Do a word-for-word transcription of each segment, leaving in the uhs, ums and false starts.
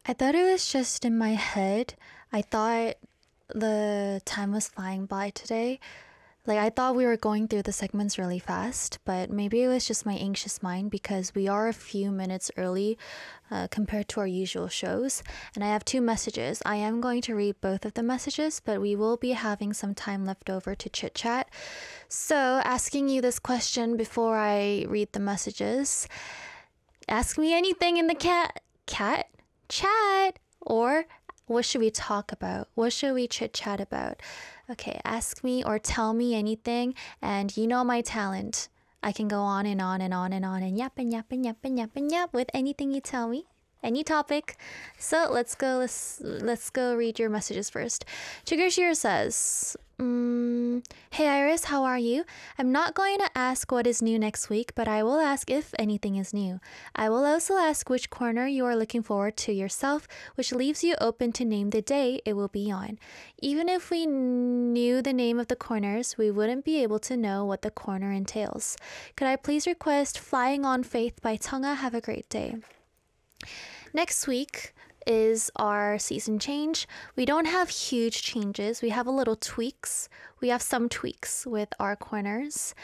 I thought it was just in my head. I thought the time was flying by today. Like, I thought we were going through the segments really fast, but maybe it was just my anxious mind because we are a few minutes early uh, compared to our usual shows. And I have two messages. I am going to read both of the messages, but we will be having some time left over to chit chat. So, asking you this question before I read the messages, ask me anything in the cat, cat, chat, or what should we talk about? What should we chit chat about? Okay, ask me or tell me anything, and you know my talent. I can go on and on and on and on and yap and yap and yap and yap and yap with anything you tell me, any topic. So let's go. Let's let's go read your messages first. Chigurshir says, mm, "Hey Iris, how are you? I'm not going to ask what is new next week, but I will ask if anything is new. I will also ask which corner you are looking forward to yourself, which leaves you open to name the day it will be on. Even if we knew the name of the corners, we wouldn't be able to know what the corner entails. Could I please request Flying on Faith by Tonga? Have a great day." Next week is our season change. We don't have huge changes. We have a little tweaks. We have some tweaks with our corners.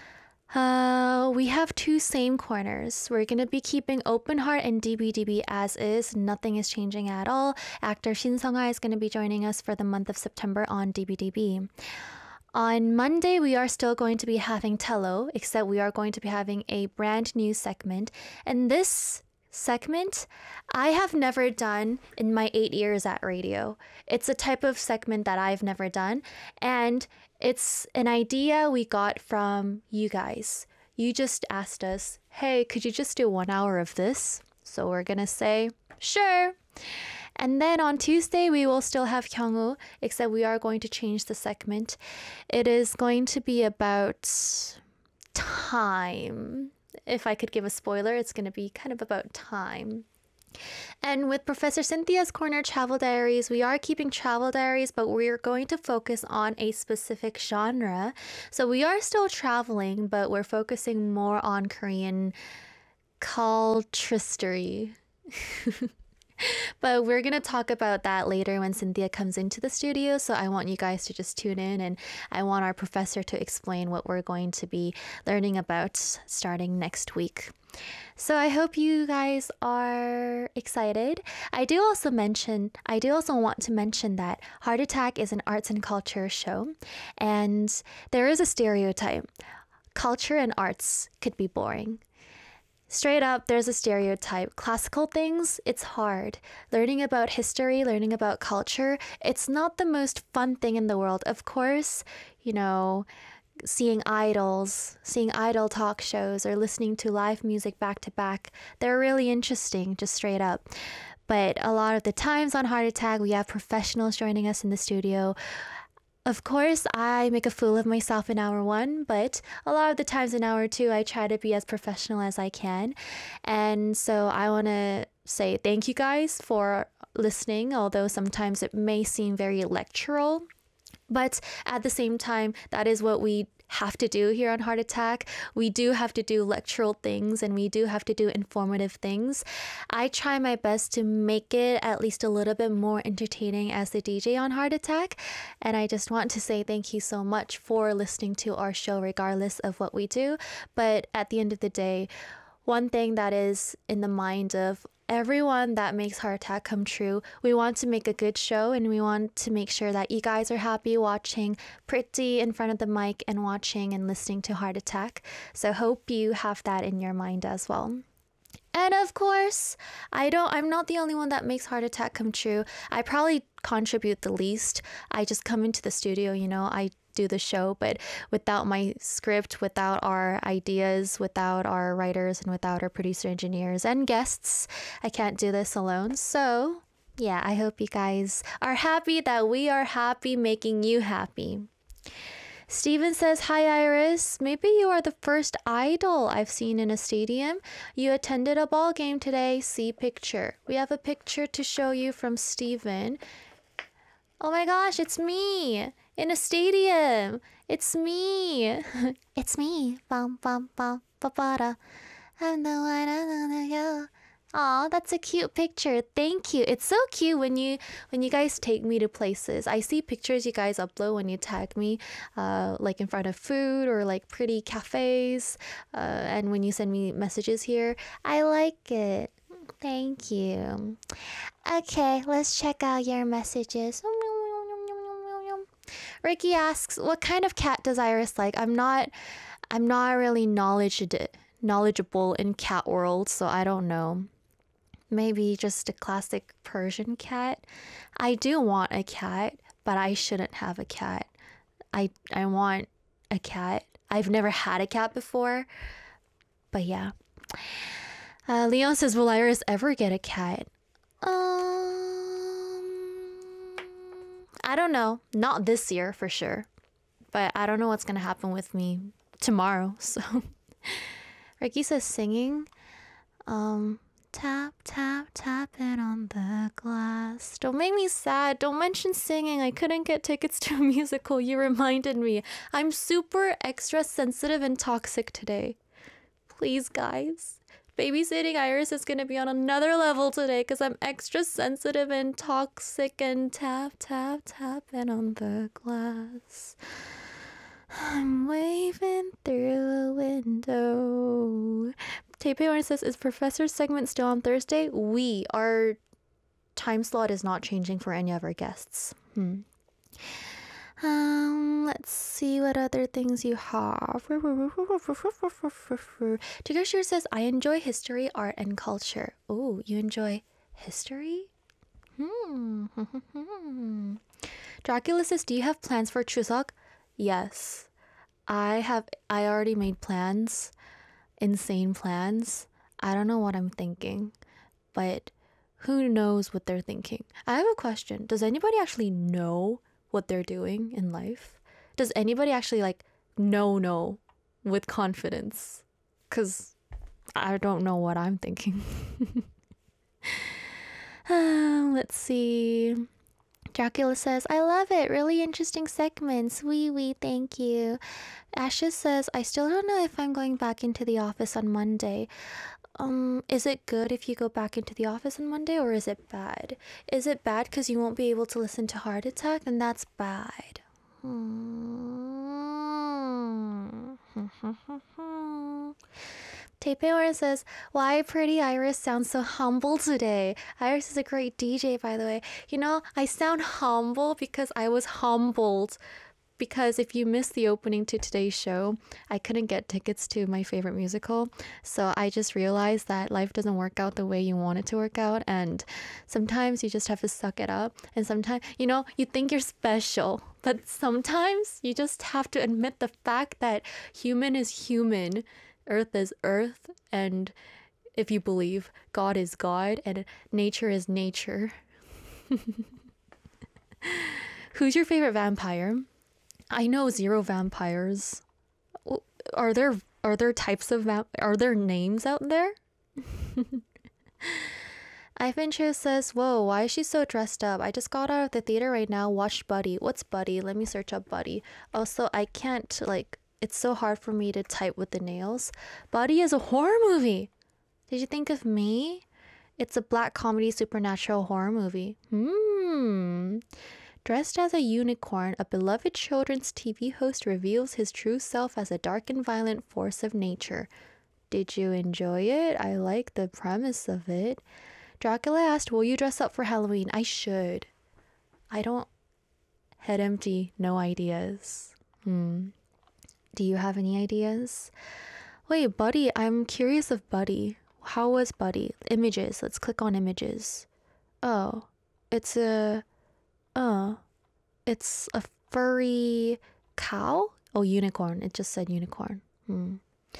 Uh, we have two same corners. We're going to be keeping Open Heart and D B D B as is. Nothing is changing at all. Actor Shin Sung-ha is going to be joining us for the month of September on D B D B. On Monday, we are still going to be having Tello, except we are going to be having a brand new segment. And this segment I have never done in my eight years at radio. It's a type of segment that I've never done, and it's an idea we got from you guys. You just asked us, hey, could you just do one hour of this? So we're gonna say, sure. And then on Tuesday, we will still have Kyungwoo, except we are going to change the segment. It is going to be about time. If I could give a spoiler, it's going to be kind of about time. And with Professor Cynthia's Corner Travel Diaries, we are keeping travel diaries, but we're going to focus on a specific genre. So we are still traveling, but we're focusing more on Korean culture. But we're going to talk about that later when Cynthia comes into the studio, so I want you guys to just tune in, and I want our professor to explain what we're going to be learning about starting next week. So I hope you guys are excited. I do also mention, I do also want to mention that Heart Attack is an arts and culture show, and there is a stereotype. Culture and arts could be boring. Straight up, there's a stereotype. Classical things, it's hard. Learning about history, learning about culture, it's not the most fun thing in the world. Of course, you know, seeing idols, seeing idol talk shows, or listening to live music back to back, they're really interesting, just straight up. But a lot of the times on Heart Attack, we have professionals joining us in the studio. Of course, I make a fool of myself in hour one, but a lot of the times in hour two, I try to be as professional as I can. And so I want to say thank you guys for listening, although sometimes it may seem very lectural. But at the same time, that is what we have to do here on Heart Attack. We do have to do lectural things, and we do have to do informative things. I try my best to make it at least a little bit more entertaining as the D J on Heart Attack. And I just want to say thank you so much for listening to our show regardless of what we do. But at the end of the day, one thing that is in the mind of everyone that makes Heart Attack come true, we want to make a good show, and we want to make sure that you guys are happy watching pretty in front of the mic and watching and listening to Heart Attack. So hope you have that in your mind as well. And of course, I don't I'm not the only one that makes Heart Attack come true. I probably contribute the least. I just come into the studio, you know, I do the show, but without my script, without our ideas, without our writers, and without our producer engineers and guests, I can't do this alone. So yeah, I hope you guys are happy that we are happy making you happy. Steven says, hi Iris, maybe you are the first idol I've seen in a stadium. You attended a ball game today. See picture. We have a picture to show you from Steven. Oh my gosh, it's me in a stadium. It's me. It's me. Bum, bum, bum, ba, ba, da. I'm the one I know you. Aw, that's a cute picture. Thank you. It's so cute when you when you guys take me to places. I see pictures you guys upload when you tag me, uh, like in front of food or like pretty cafes, uh, and when you send me messages here. I like it. Thank you. Okay, let's check out your messages. Ricky asks, "What kind of cat does Iris like?" I'm not, I'm not really knowledgeable knowledgeable in cat world, so I don't know. Maybe just a classic Persian cat. I do want a cat, but I shouldn't have a cat. I I want a cat. I've never had a cat before, but yeah. Uh, Leon says, "Will Iris ever get a cat?" Um, I don't know. Not this year for sure, but I don't know what's gonna happen with me tomorrow. So, Ricky says, "Singing." Um. Tap, tap, tap it on the glass. Don't make me sad. Don't mention singing. I couldn't get tickets to a musical. You reminded me. I'm super extra sensitive and toxic today. Please, guys. Babysitting Iris is going to be on another level today because I'm extra sensitive and toxic and tap, tap, tap it on the glass. I'm waving through a window. Taipei says, "Is Professor's segment still on Thursday?" We, our time slot is not changing for any of our guests. Hmm. Um, let's see what other things you have. Tigger says, "I enjoy history, art, and culture." Oh, you enjoy history? Hmm. Dracula says, "Do you have plans for Chuseok?" Yes. I have, I already made plans. Insane plans. I don't know what I'm thinking, but who knows what they're thinking? I have a question. Does anybody actually know what they're doing in life? Does anybody actually like know know with confidence? Because I don't know what I'm thinking. uh, let's see. Dracula says, "I love it. Really interesting segments. Wee wee, thank you." Ashes says, "I still don't know if I'm going back into the office on Monday." Um, is it good if you go back into the office on Monday, or is it bad? Is it bad because you won't be able to listen to Heart Attack? Then that's bad. Hmm. Taipei says, "Why Pretty Iris sounds so humble today?" Iris is a great D J, by the way. You know, I sound humble because I was humbled. Because if you missed the opening to today's show, I couldn't get tickets to my favorite musical. So I just realized that life doesn't work out the way you want it to work out. And sometimes you just have to suck it up. And sometimes, you know, you think you're special. But sometimes you just have to admit the fact that human is human. Earth is earth. And if you believe, God is God. And nature is nature. Who's your favorite vampire? I know zero vampires. Are there are there types of vamp- are there names out there? Ivan Cho says, "Whoa, why is she so dressed up? I just got out of the theater right now, watched Buddy." What's Buddy? Let me search up Buddy. Also, I can't like it's so hard for me to type with the nails. Buddy is a horror movie. Did you think of me? It's a black comedy supernatural horror movie. Hmm. Dressed as a unicorn, a beloved children's T V host reveals his true self as a dark and violent force of nature. Did you enjoy it? I like the premise of it. Dracula asked, "Will you dress up for Halloween?" I should. I don't... Head empty, no ideas. Hmm. Do you have any ideas? Wait, Buddy, I'm curious of Buddy. How was Buddy? Images. Let's click on images. Oh, it's a... Uh, it's a furry cow? Oh, unicorn. It just said unicorn. Hmm.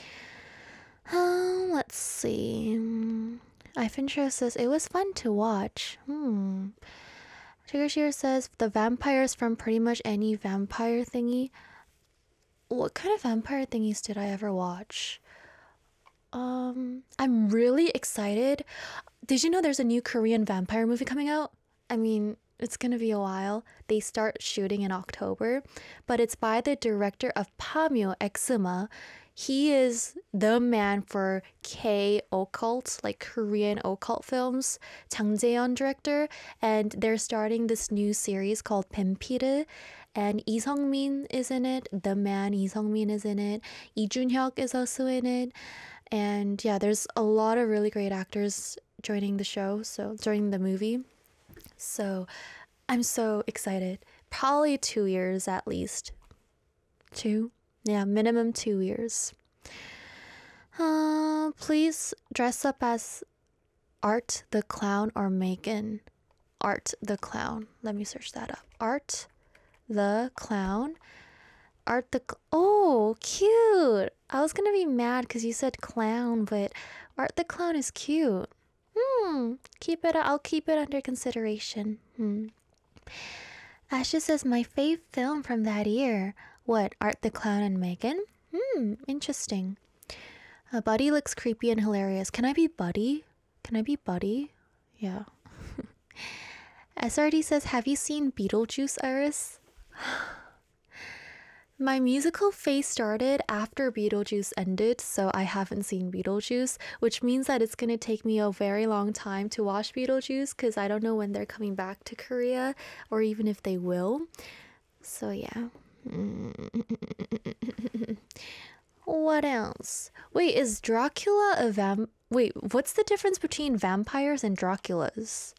Um, let's see. Ifincho says, "It was fun to watch." Hmm. Triggershear says, "The vampires from pretty much any vampire thingy." What kind of vampire thingies did I ever watch? Um, I'm really excited. Did you know there's a new Korean vampire movie coming out? I mean... It's gonna be a while. They start shooting in October, but it's by the director of Pamyo Exuma. he is the man for K occult, like Korean occult films, Jang Jae-yeon director, and they're starting this new series called Vampire, and Lee Sung-min is in it, the man Lee Sung-min is in it, Lee Jun-hyuk is also in it, and yeah, there's a lot of really great actors joining the show, so joining the movie. So I'm so excited. Probably two years at least. Two? Yeah, minimum two years. Uh, please dress up as Art the Clown or Megan. Art the Clown. Let me search that up. Art the Clown. Art the... Cl- oh, cute. I was going to be mad because you said clown, but Art the Clown is cute. Hmm. Keep it... I'll keep it under consideration. Hmm. Ashley says, my fave film from that year. What, Art the Clown and Megan? Hmm, interesting. Uh, Buddy looks creepy and hilarious. Can I be Buddy? Can I be Buddy? Yeah. S R D says, have you seen Beetlejuice, Iris? My musical phase started after Beetlejuice ended, so I haven't seen Beetlejuice, which means that it's going to take me a very long time to watch Beetlejuice because I don't know when they're coming back to Korea or even if they will. So yeah. What else? Wait, is Dracula a vamp? Wait, what's the difference between vampires and Draculas?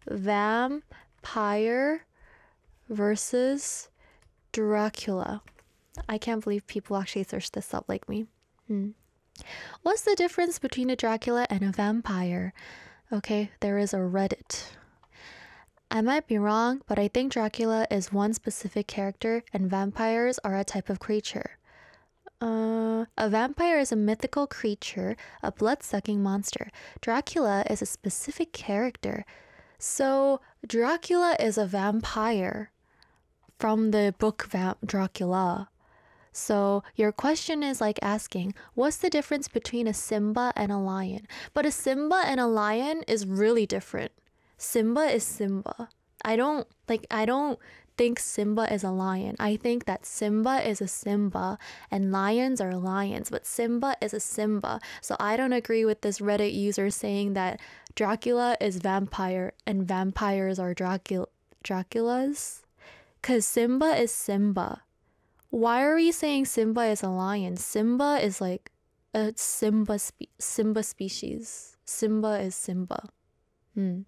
Vampire versus Dracula. I can't believe people actually search this up like me. Hmm. What's the difference between a Dracula and a vampire? Okay, there is a Reddit. I might be wrong, but I think Dracula is one specific character and vampires are a type of creature. Uh, a vampire is a mythical creature, a blood-sucking monster. Dracula is a specific character. So Dracula is a vampire from the book Va- Dracula. So your question is like asking, what's the difference between a Simba and a lion? But a Simba and a lion is really different. Simba is Simba. I don't, like, I don't think Simba is a lion. I think that Simba is a Simba and lions are lions, but Simba is a Simba. So I don't agree with this Reddit user saying that Dracula is vampire and vampires are Dracul- Draculas. Because Simba is Simba. Why are we saying Simba is a lion? Simba is like a Simba spe- Simba species. Simba is Simba. Hmm.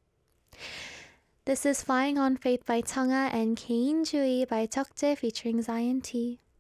This is Flying on Faith by Changa and Keinjui by Chokje featuring Zion T.